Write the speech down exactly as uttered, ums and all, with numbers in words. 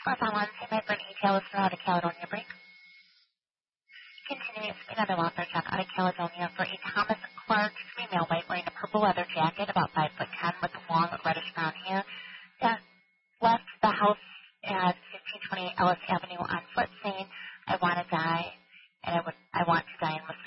Plus, I want to say my friend E-tail was thrown out of Caledonia Break. Continuing another welfare check out of Caledonia for a Thomas Clark female white wearing a purple leather jacket, about five foot ten, with long reddish brown hair, that left the house at fifteen twenty-eight Ellis Avenue on foot, saying, "I want to die, and I would I want to die in Wisconsin."